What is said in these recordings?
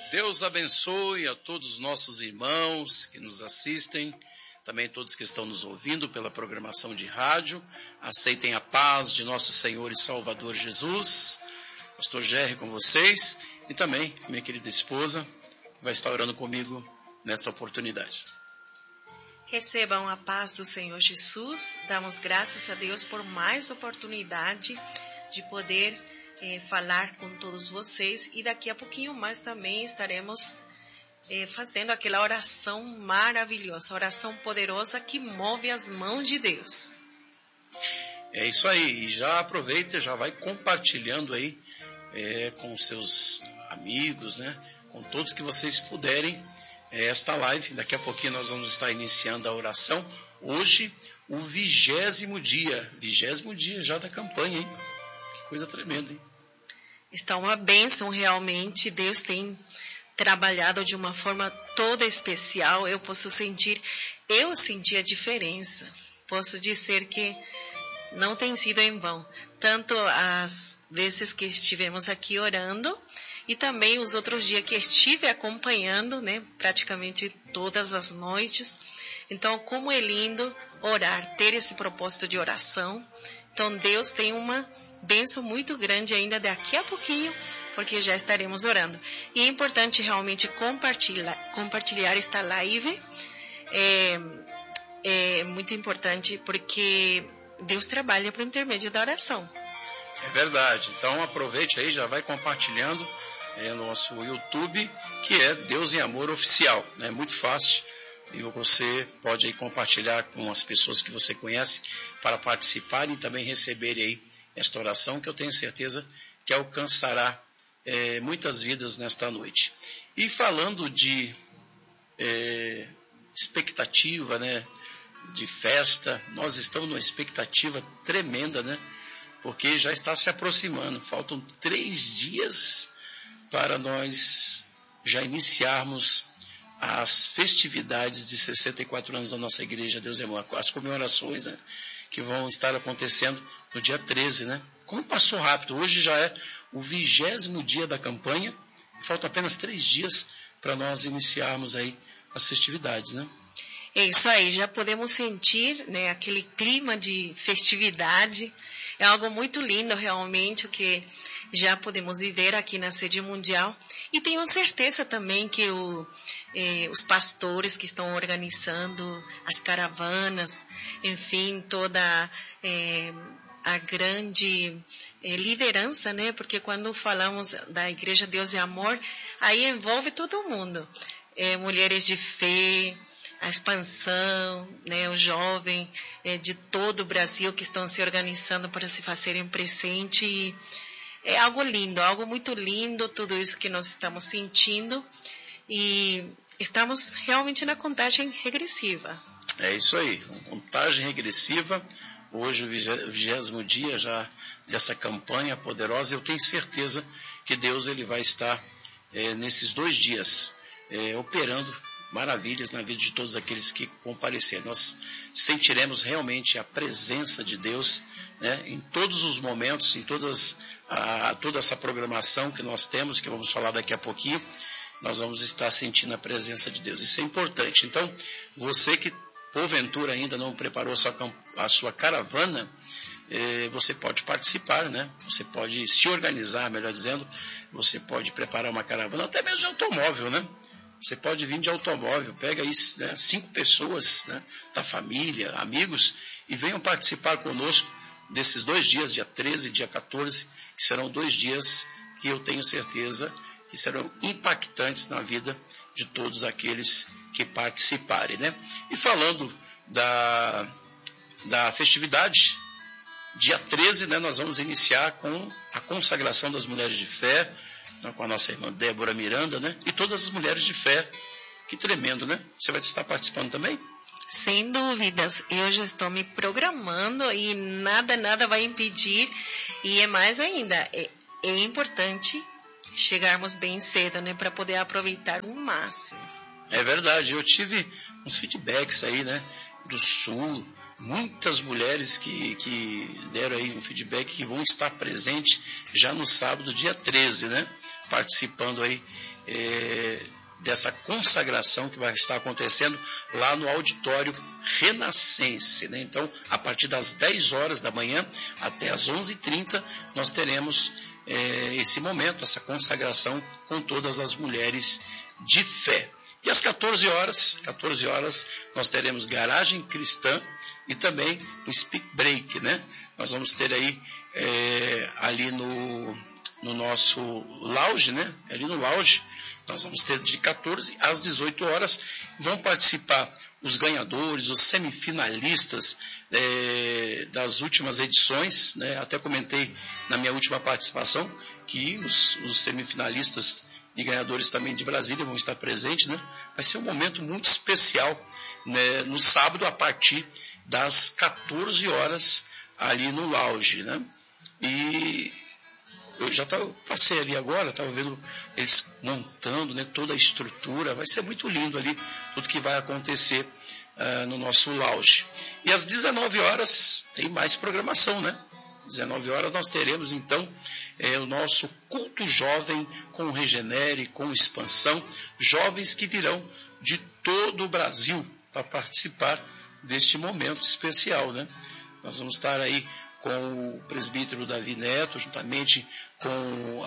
Deus abençoe a todos os nossos irmãos que nos assistem, também todos que estão nos ouvindo pela programação de rádio. Aceitem a paz de nosso Senhor e Salvador Jesus. Pastor Gerry com vocês e também minha querida esposa vai estar orando comigo nesta oportunidade. Recebam a paz do Senhor Jesus. Damos graças a Deus por mais oportunidade de poder falar com todos vocês, e daqui a pouquinho mais também estaremos fazendo aquela oração maravilhosa, oração poderosa que move as mãos de Deus. É isso aí, e já aproveita, já vai compartilhando aí com seus amigos, né? Com todos que vocês puderem esta live. Daqui a pouquinho nós vamos estar iniciando a oração. Hoje, o 20º dia já da campanha, hein? Que coisa tremenda, hein? Está uma bênção realmente. Deus tem trabalhado de uma forma toda especial. Eu senti a diferença. Posso dizer que não tem sido em vão. Tanto as vezes que estivemos aqui orando e também os outros dias que estive acompanhando, né, praticamente todas as noites. Então, como é lindo orar, ter esse propósito de oração. Então, Deus tem uma bênção muito grande ainda daqui a pouquinho, porque já estaremos orando. E é importante realmente compartilhar esta live. É muito importante porque Deus trabalha por intermédio da oração. É verdade. Então, aproveite aí, já vai compartilhando no nosso YouTube, que é Deus em Amor Oficial. É muito fácil. E você pode aí compartilhar com as pessoas que você conhece para participarem e também receberem aí esta oração, que eu tenho certeza que alcançará muitas vidas nesta noite. E falando de expectativa, né, de festa, nós estamos numa expectativa tremenda, né, porque já está se aproximando. Faltam 3 dias para nós já iniciarmos as festividades de 64 anos da nossa igreja, Deus é Amor, as comemorações, né, que vão estar acontecendo no dia 13, né? Como passou rápido, hoje já é o 20º dia da campanha, faltam apenas 3 dias para nós iniciarmos aí as festividades, né? É isso aí, já podemos sentir, né, aquele clima de festividade. É algo muito lindo realmente o que já podemos viver aqui na sede mundial. E tenho certeza também que os pastores que estão organizando as caravanas, enfim, toda a grande liderança, né? Porque quando falamos da Igreja Deus é Amor, aí envolve todo mundo. Mulheres de fé, a expansão, né, o jovem de todo o Brasil que estão se organizando para se fazerem presente. E é algo lindo, algo muito lindo, tudo isso que nós estamos sentindo, e estamos realmente na contagem regressiva. É isso aí, contagem regressiva. Hoje o 20º dia já dessa campanha poderosa. Eu tenho certeza que Deus ele vai estar nesses 2 dias operando maravilhas na vida de todos aqueles que comparecerem. Nós sentiremos realmente a presença de Deus, né, em todos os momentos, em toda essa programação que nós temos, que vamos falar daqui a pouquinho. Nós vamos estar sentindo a presença de Deus. Isso é importante. Então, você que porventura ainda não preparou a sua caravana, você pode participar, né? Você pode se organizar, melhor dizendo, você pode preparar uma caravana, até mesmo de automóvel, né? Você pode vir de automóvel, pega aí, né, 5 pessoas, né, da família, amigos, e venham participar conosco desses 2 dias, dia 13 e dia 14, que serão 2 dias que eu tenho certeza que serão impactantes na vida de todos aqueles que participarem, né? E falando da festividade, dia 13, né, nós vamos iniciar com a consagração das mulheres de fé, com a nossa irmã Débora Miranda, né? E todas as mulheres de fé. Que tremendo, né? Você vai estar participando também? Sem dúvidas. Eu já estou me programando e nada vai impedir. E é mais ainda, é importante chegarmos bem cedo, né? Para poder aproveitar o máximo. É verdade. Eu tive uns feedbacks aí, né? Do Sul, muitas mulheres que deram aí um feedback que vão estar presentes já no sábado, dia 13, né? Participando aí dessa consagração que vai estar acontecendo lá no auditório Renascense, né? Então, a partir das 10 horas da manhã até as 11h30, nós teremos esse momento, essa consagração com todas as mulheres de fé. E às 14 horas, nós teremos Garagem Cristã e também o Speak Break, né? Nós vamos ter aí ali no nosso lounge, né? Ali no lounge, nós vamos ter de 14 às 18 horas, vão participar os ganhadores, os semifinalistas das últimas edições, né? Até comentei na minha última participação que os semifinalistas e ganhadores também de Brasília vão estar presentes, né? Vai ser um momento muito especial, né? No sábado, a partir das 14 horas, ali no lounge, né? E eu já passei ali agora, estava vendo eles montando, né, toda a estrutura, vai ser muito lindo ali, tudo que vai acontecer no nosso lounge. E às 19 horas tem mais programação, né? 19 horas nós teremos então o nosso culto jovem com Regenere, com Expansão, jovens que virão de todo o Brasil para participar deste momento especial, né? Nós vamos estar aí com o presbítero Davi Neto, juntamente com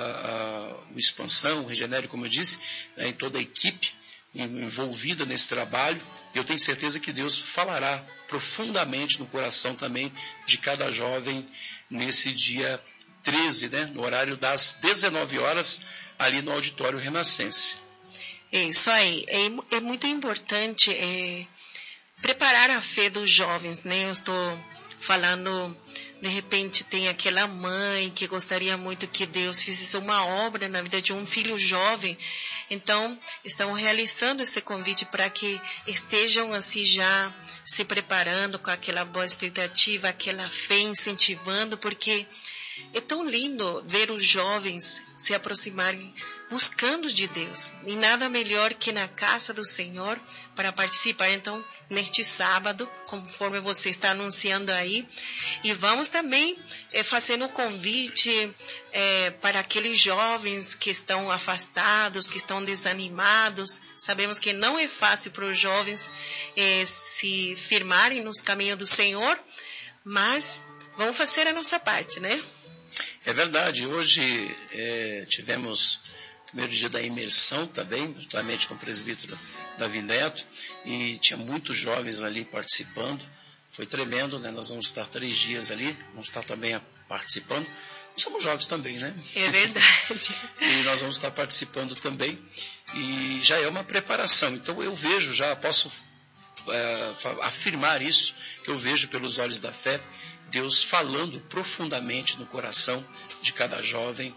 o Expansão, o Regenere, como eu disse, em toda a equipe envolvida nesse trabalho. Eu tenho certeza que Deus falará profundamente no coração também de cada jovem nesse dia 13, né, no horário das 19 horas, ali no Auditório Renascense. É isso aí. É muito importante preparar a fé dos jovens, né? Eu estou falando, de repente tem aquela mãe que gostaria muito que Deus fizesse uma obra na vida de um filho jovem. Então, estamos realizando esse convite para que estejam assim já se preparando com aquela boa expectativa, aquela fé incentivando, porque é tão lindo ver os jovens se aproximarem buscando de Deus. E nada melhor que na casa do Senhor para participar. Então, neste sábado, conforme você está anunciando aí, e vamos também fazendo um convite para aqueles jovens que estão afastados, que estão desanimados. Sabemos que não é fácil para os jovens se firmarem nos caminhos do Senhor, mas vamos fazer a nossa parte, né? É verdade. Hoje tivemos o primeiro dia da imersão também, justamente com o presbítero Davi Neto, e tinha muitos jovens ali participando. Foi tremendo, né? Nós vamos estar 3 dias ali, vamos estar também participando. Nós somos jovens também, né? É verdade. E nós vamos estar participando também, e já é uma preparação. Então eu vejo, já posso afirmar isso, que eu vejo pelos olhos da fé, Deus falando profundamente no coração de cada jovem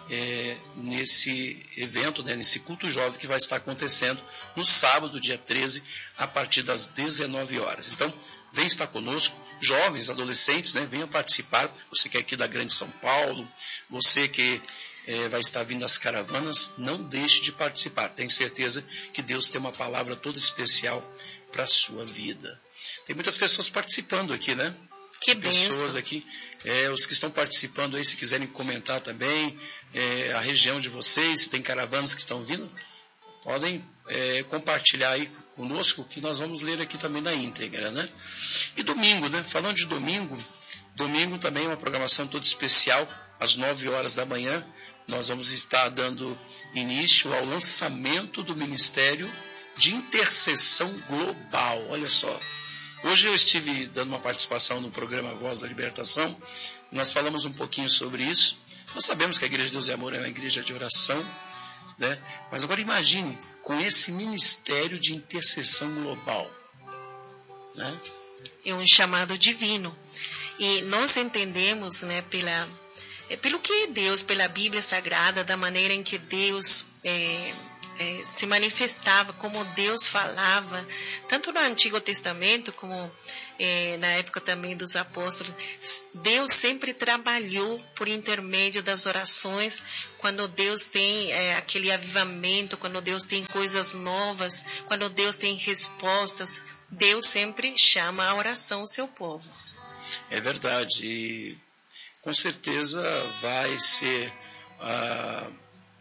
nesse evento, né, nesse culto jovem que vai estar acontecendo no sábado, dia 13, a partir das 19 horas. Então, vem estar conosco, jovens, adolescentes, né, venham participar. Você que é aqui da Grande São Paulo, você que vai estar vindo às caravanas, não deixe de participar. Tenho certeza que Deus tem uma palavra toda especial para a sua vida. Tem muitas pessoas participando aqui, né? Que bênção. Pessoas aqui, os que estão participando aí, se quiserem comentar também, a região de vocês, se tem caravanas que estão vindo, podem compartilhar aí conosco, que nós vamos ler aqui também na íntegra, né? E domingo, né? Falando de domingo também é uma programação toda especial, às 9 horas da manhã, nós vamos estar dando início ao lançamento do Ministério de Intercessão Global. Olha só, hoje eu estive dando uma participação no programa Voz da Libertação, nós falamos um pouquinho sobre isso. Nós sabemos que a Igreja de Deus e Amor é uma igreja de oração, né? Mas agora imagine, com esse Ministério de Intercessão Global, né? É um chamado divino. E nós entendemos, né, pelo que é Deus, pela Bíblia Sagrada, da maneira em que Deus se manifestava, como Deus falava, tanto no Antigo Testamento como na época também dos apóstolos. Deus sempre trabalhou por intermédio das orações, quando Deus tem aquele avivamento, quando Deus tem coisas novas, quando Deus tem respostas, Deus sempre chama a oração o seu povo. É verdade, e com certeza vai ser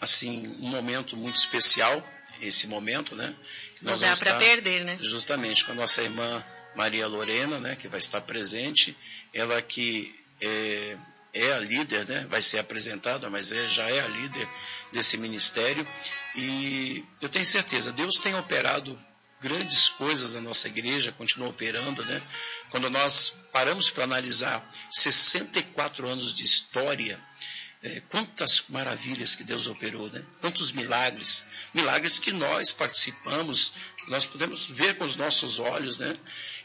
assim, um momento muito especial, esse momento, né? Não dá para perder, né? Justamente com a nossa irmã Maria Lorena, né? Que vai estar presente, ela que é a líder, né? Vai ser apresentada, mas já é a líder desse ministério, e eu tenho certeza, Deus tem operado grandes coisas na nossa igreja, continua operando, né? Quando nós paramos para analisar 64 anos de história, quantas maravilhas que Deus operou, né? Quantos milagres que nós participamos, nós podemos ver com os nossos olhos, né?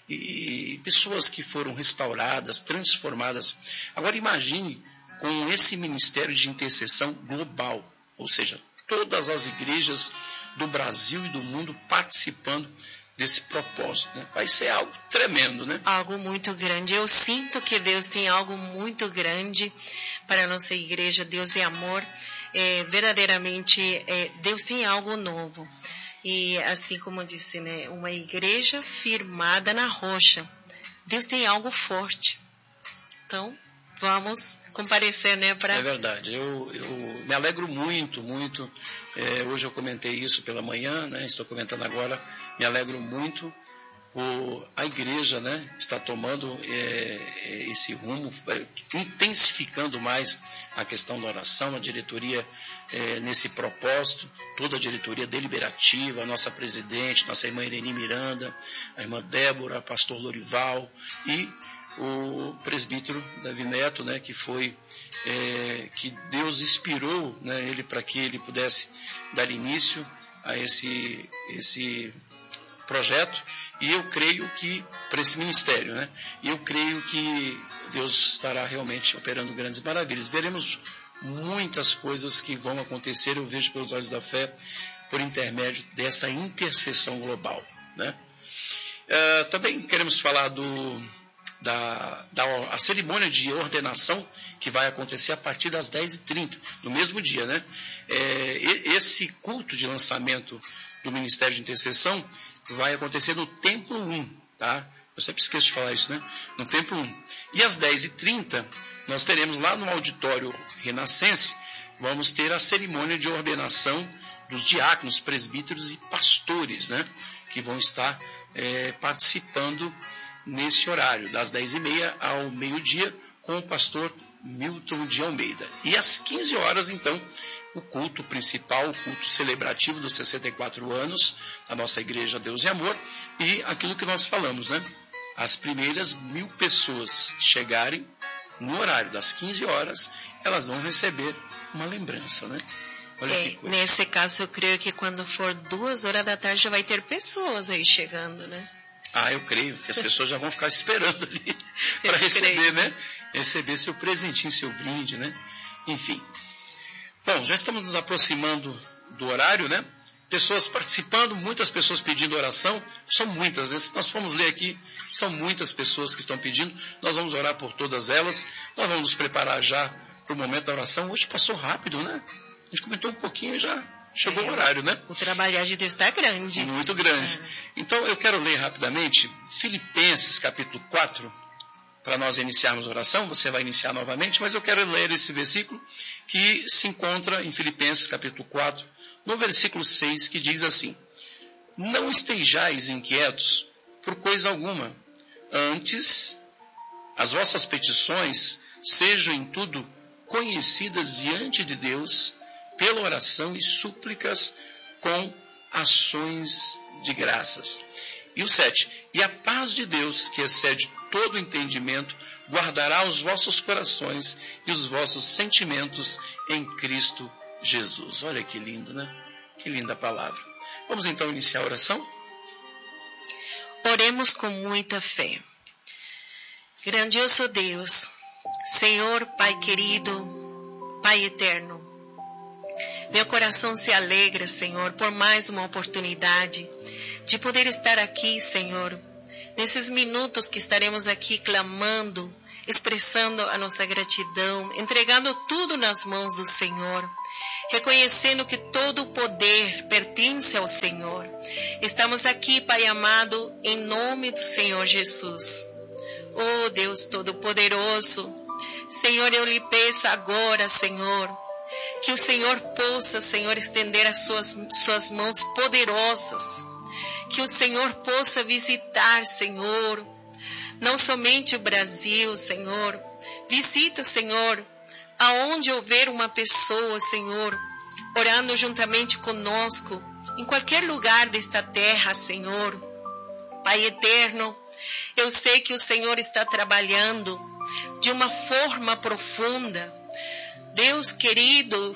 E pessoas que foram restauradas, transformadas. Agora imagine com esse ministério de intercessão global, ou seja, todas as igrejas do Brasil e do mundo participando desse propósito, né? Vai ser algo tremendo, né? Algo muito grande. Eu sinto que Deus tem algo muito grande para a nossa igreja. Deus é amor. Verdadeiramente, Deus tem algo novo. E assim como eu disse, né? Uma igreja firmada na rocha. Deus tem algo forte. Então, vamos comparecer, né? É verdade. Eu me alegro muito. Hoje eu comentei isso pela manhã, né? Estou comentando agora. Me alegro muito por a igreja, né? Está tomando esse rumo, intensificando mais a questão da oração, a diretoria nesse propósito, toda a diretoria deliberativa, a nossa presidente, nossa irmã Irene Miranda, a irmã Débora, pastor Lorival e o presbítero Davi Neto, né, que foi que Deus inspirou, né, ele para que ele pudesse dar início a esse projeto, e eu creio que para esse ministério, né, e eu creio que Deus estará realmente operando grandes maravilhas. Veremos muitas coisas que vão acontecer, eu vejo pelos olhos da fé, por intermédio dessa intercessão global, né. Também queremos falar a cerimônia de ordenação que vai acontecer a partir das 10h30, no mesmo dia, né? Esse culto de lançamento do Ministério de Intercessão vai acontecer no Templo 1, tá? Eu sempre esqueço de falar isso, né? No Templo 1. E às 10h30, nós teremos lá no auditório Renascense, vamos ter a cerimônia de ordenação dos diáconos, presbíteros e pastores, né? Que vão estar participando nesse horário, das 10h30 ao meio-dia, com o pastor Milton de Almeida. E às 15 horas, então, o culto principal, o culto celebrativo dos 64 anos da nossa igreja Deus e Amor, e aquilo que nós falamos, né? As primeiras 1000 pessoas chegarem no horário das 15 horas, elas vão receber uma lembrança, né? Olha que coisa. Nesse caso, eu creio que quando for 2 horas da tarde já vai ter pessoas aí chegando, né? Eu creio que as pessoas já vão ficar esperando ali para receber, né? Receber seu presentinho, seu brinde, né? Enfim. Bom, já estamos nos aproximando do horário, né? Pessoas participando, muitas pessoas pedindo oração, são muitas. Se nós formos ler aqui, são muitas pessoas que estão pedindo. Nós vamos orar por todas elas. Nós vamos nos preparar já para o momento da oração. Hoje passou rápido, né? A gente comentou um pouquinho e já chegou o horário, né? O trabalhar de Deus está grande. Muito grande. Então, eu quero ler rapidamente Filipenses, capítulo 4, para nós iniciarmos a oração. Você vai iniciar novamente, mas eu quero ler esse versículo que se encontra em Filipenses, capítulo 4, no versículo 6, que diz assim: Não estejais inquietos por coisa alguma, antes as vossas petições sejam em tudo conhecidas diante de Deus, pela oração e súplicas com ações de graças. E o 7, e a paz de Deus, que excede todo entendimento, guardará os vossos corações e os vossos sentimentos em Cristo Jesus. Olha que lindo, né? Que linda palavra. Vamos então iniciar a oração? Oremos com muita fé. Grandioso Deus, Senhor, Pai querido, Pai eterno, meu coração se alegra, Senhor, por mais uma oportunidade de poder estar aqui, Senhor, nesses minutos que estaremos aqui clamando, expressando a nossa gratidão, entregando tudo nas mãos do Senhor, reconhecendo que todo o poder pertence ao Senhor. Estamos aqui, Pai amado, em nome do Senhor Jesus. Oh Deus Todo-Poderoso, Senhor, eu lhe peço agora, Senhor, Que o Senhor possa, Senhor, estender as suas mãos poderosas. Que o Senhor possa visitar, Senhor, não somente o Brasil, Senhor. Visita, Senhor, aonde houver uma pessoa, Senhor, orando juntamente conosco, em qualquer lugar desta terra, Senhor. Pai eterno, eu sei que o Senhor está trabalhando de uma forma profunda. Deus querido,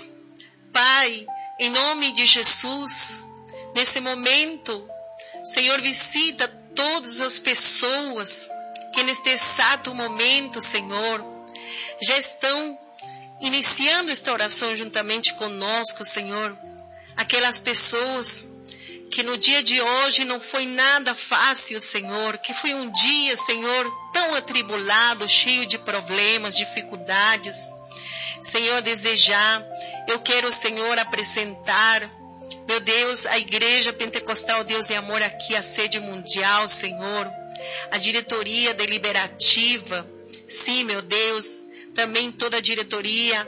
Pai, em nome de Jesus, nesse momento, Senhor, visita todas as pessoas que neste exato momento, Senhor, já estão iniciando esta oração juntamente conosco, Senhor. Aquelas pessoas que no dia de hoje não foi nada fácil, Senhor, que foi um dia, Senhor, tão atribulado, cheio de problemas, dificuldades. Senhor, desde já, eu quero, Senhor, apresentar, meu Deus, a Igreja Pentecostal Deus e Amor aqui, a sede mundial, Senhor, a diretoria deliberativa, sim, meu Deus, também toda a diretoria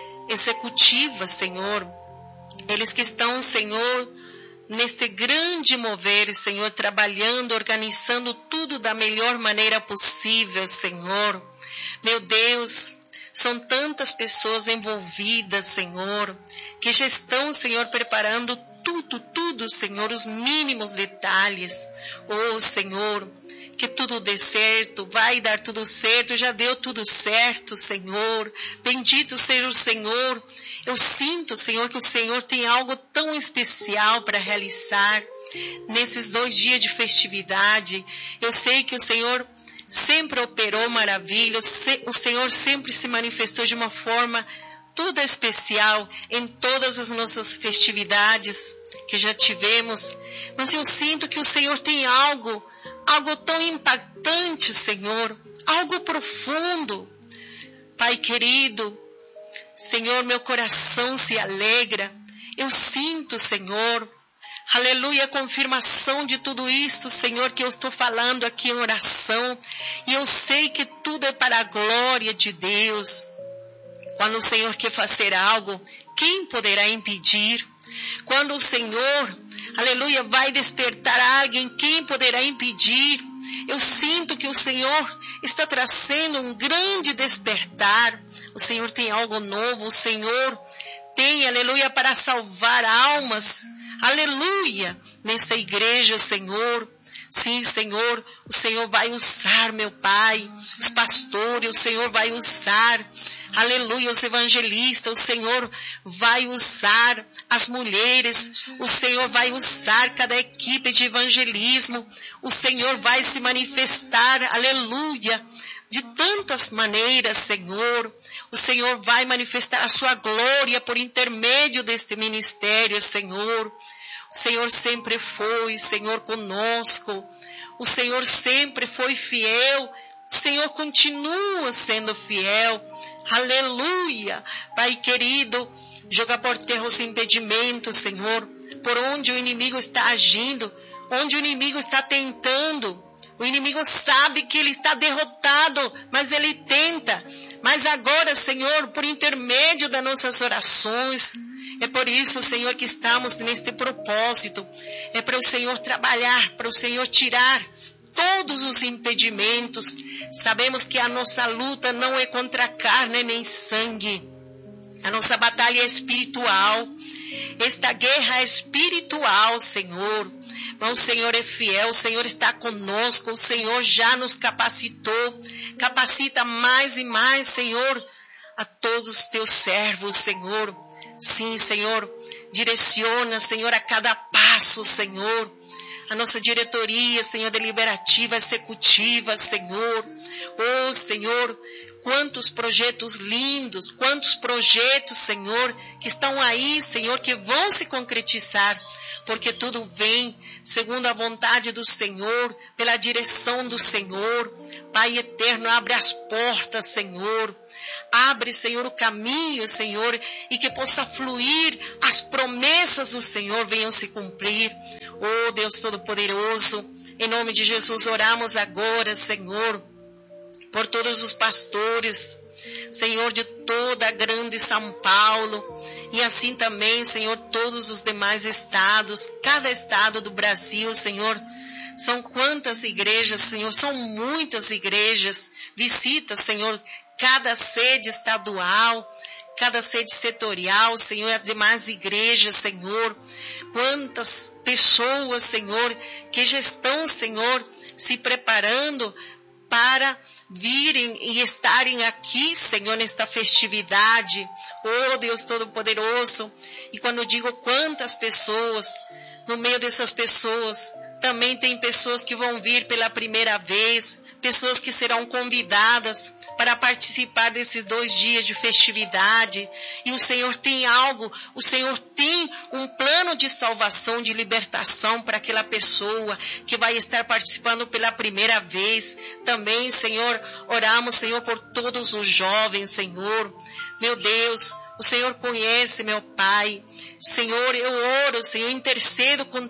executiva, Senhor, eles que estão, Senhor, neste grande mover, Senhor, trabalhando, organizando tudo da melhor maneira possível, Senhor. Meu Deus, são tantas pessoas envolvidas, Senhor, que já estão, Senhor, preparando tudo, Senhor, os mínimos detalhes. Oh, Senhor, que tudo dê certo, vai dar tudo certo, já deu tudo certo, Senhor. Bendito seja o Senhor. Eu sinto, Senhor, que o Senhor tem algo tão especial para realizar nesses 2 dias de festividade. Eu sei que o Senhor sempre operou maravilha, o Senhor sempre se manifestou de uma forma toda especial em todas as nossas festividades que já tivemos. Mas eu sinto que o Senhor tem algo tão impactante, Senhor, algo profundo. Pai querido, Senhor, meu coração se alegra. Eu sinto, Senhor, aleluia, a confirmação de tudo isto, Senhor, que eu estou falando aqui em oração. E eu sei que tudo é para a glória de Deus. Quando o Senhor quer fazer algo, quem poderá impedir? Quando o Senhor, aleluia, vai despertar alguém, quem poderá impedir? Eu sinto que o Senhor está trazendo um grande despertar. O Senhor tem algo novo, o Senhor tem, aleluia, para salvar almas, aleluia, nesta igreja, Senhor. Sim, Senhor, o Senhor vai usar, meu Pai, os pastores, o Senhor vai usar, aleluia, os evangelistas, o Senhor vai usar as mulheres, o Senhor vai usar cada equipe de evangelismo, o Senhor vai se manifestar, aleluia, de tantas maneiras, Senhor. O Senhor vai manifestar a sua glória por intermédio deste ministério, Senhor. O Senhor sempre foi, Senhor, conosco. O Senhor sempre foi fiel. O Senhor continua sendo fiel. Aleluia. Pai querido, joga por terra os impedimentos, Senhor, por onde o inimigo está agindo, onde o inimigo está tentando. O inimigo sabe que ele está derrotado, mas ele tenta. Mas agora, Senhor, por intermédio das nossas orações, é por isso, Senhor, que estamos neste propósito. É para o Senhor trabalhar, para o Senhor tirar todos os impedimentos. Sabemos que a nossa luta não é contra carne nem sangue. A nossa batalha é espiritual. Esta guerra é espiritual, Senhor. Mas o Senhor é fiel, o Senhor está conosco, o Senhor já nos capacitou. Capacita mais e mais, Senhor, a todos os teus servos, Senhor. Sim, Senhor, direciona, Senhor, a cada passo, Senhor. A nossa diretoria, Senhor, deliberativa, executiva, Senhor. Oh, Senhor, quantos projetos lindos, quantos projetos, Senhor, que estão aí, Senhor, que vão se concretizar. Porque tudo vem segundo a vontade do Senhor, pela direção do Senhor. Pai eterno, abre as portas, Senhor. Abre, Senhor, o caminho, Senhor, e que possa fluir as promessas do Senhor venham se cumprir. Oh, Deus Todo-Poderoso, em nome de Jesus oramos agora, Senhor, por todos os pastores, Senhor, de toda a grande São Paulo, E assim também, Senhor, todos os demais estados, cada estado do Brasil, Senhor. São quantas igrejas, Senhor, são muitas igrejas. Visita, Senhor, cada sede estadual, cada sede setorial, Senhor, as demais igrejas, Senhor. Quantas pessoas, Senhor, que já estão, Senhor, se preparando para virem e estarem aqui, Senhor, nesta festividade. Oh, Deus Todo-Poderoso. E quando eu digo quantas pessoas, no meio dessas pessoas, também tem pessoas que vão vir pela primeira vez, pessoas que serão convidadas para participar desses 2 dias de festividade. E o Senhor tem algo, o Senhor tem um plano de salvação, de libertação para aquela pessoa que vai estar participando pela primeira vez. Também, Senhor, oramos, Senhor, por todos os jovens, Senhor. Meu Deus, o Senhor conhece, meu Pai. Senhor, eu oro, Senhor, intercedo com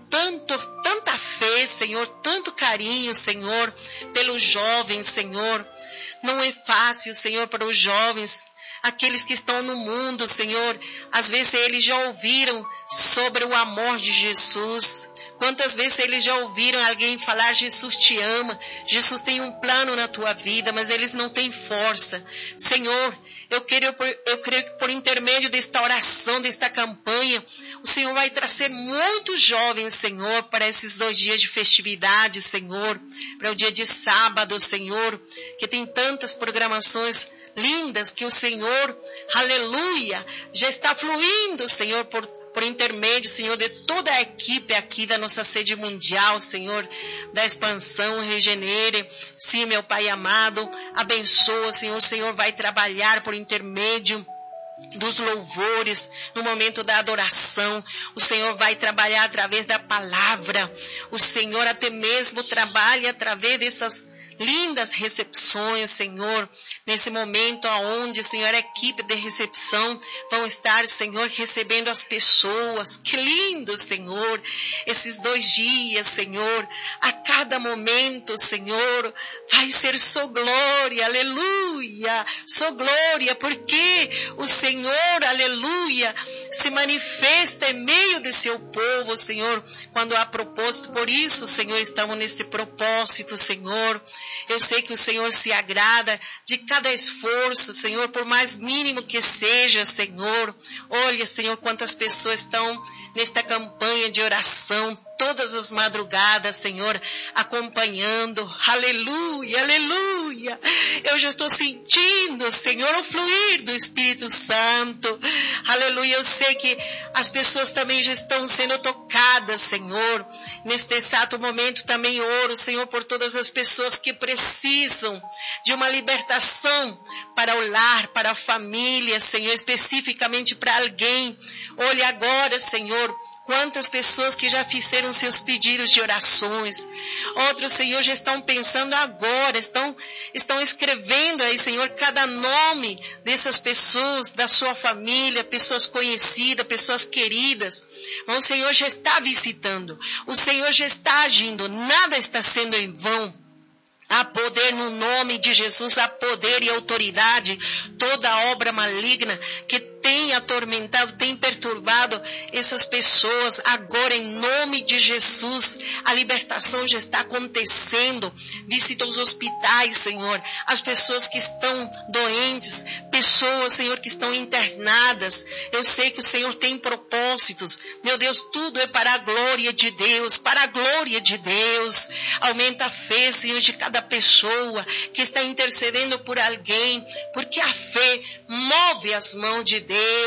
tanta fé, Senhor, tanto carinho, Senhor, pelos jovens, Senhor. Não é fácil, Senhor, para os jovens, aqueles que estão no mundo, Senhor. Às vezes eles já ouviram sobre o amor de Jesus. Quantas vezes eles já ouviram alguém falar, Jesus te ama, Jesus tem um plano na tua vida, mas eles não têm força. Senhor, eu creio que por intermédio desta oração, desta campanha, o Senhor vai trazer muitos jovens, Senhor, para esses 2 dias de festividade, Senhor, para o dia de sábado, Senhor, que tem tantas programações lindas que o Senhor, aleluia, já está fluindo, Senhor, por intermédio, Senhor, de toda a equipe aqui da nossa sede mundial, Senhor, da expansão, regenere. Sim, meu Pai amado, abençoa, Senhor. O Senhor vai trabalhar por intermédio dos louvores, no momento da adoração. O Senhor vai trabalhar através da palavra. O Senhor até mesmo trabalha através dessas lindas recepções, Senhor, nesse momento onde, Senhor, a equipe de recepção vão estar, Senhor, recebendo as pessoas. Que lindo, Senhor, esses 2 dias, Senhor, a cada momento, Senhor, vai ser só glória, aleluia, só glória, porque o Senhor, aleluia, se manifesta em meio de seu povo, Senhor, quando há propósito. Por isso, Senhor, estamos nesse propósito, Senhor. Eu sei que o Senhor se agrada de cada esforço, Senhor, por mais mínimo que seja, Senhor. Olha, Senhor, quantas pessoas estão nesta campanha de oração, todas as madrugadas, Senhor, acompanhando. Aleluia, aleluia. Eu já estou sentindo, Senhor, o fluir do Espírito Santo. Aleluia. Eu sei que as pessoas também já estão sendo tocadas, Senhor. Neste exato momento também oro, Senhor, por todas as pessoas que precisam de uma libertação para o lar, para a família, Senhor, especificamente para alguém. Olha agora, Senhor, quantas pessoas que já fizeram seus pedidos de orações. Outros, Senhor, já estão pensando agora, estão escrevendo aí, Senhor, cada nome dessas pessoas, da sua família, pessoas conhecidas, pessoas queridas. Mas o Senhor já está visitando, o Senhor já está agindo, nada está sendo em vão. Há poder no nome de Jesus, há poder e autoridade. Toda obra maligna que tem atormentado, tem perturbado essas pessoas, agora em nome de Jesus, a libertação já está acontecendo. Visita os hospitais, Senhor, as pessoas que estão doentes, pessoas, Senhor, que estão internadas. Eu sei que o Senhor tem propósitos, meu Deus, tudo é para a glória de Deus, para a glória de Deus. Aumenta a fé, Senhor, de cada pessoa que está intercedendo por alguém, porque a fé move as mãos de Deus.